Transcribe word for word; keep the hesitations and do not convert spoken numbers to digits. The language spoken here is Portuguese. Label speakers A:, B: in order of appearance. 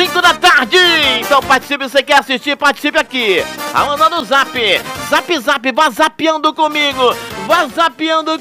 A: cinco da tarde. Então participe, você quer assistir, participe aqui. Tá mandando o zap. Zap, zap, vá zapeando comigo. Vá zapeando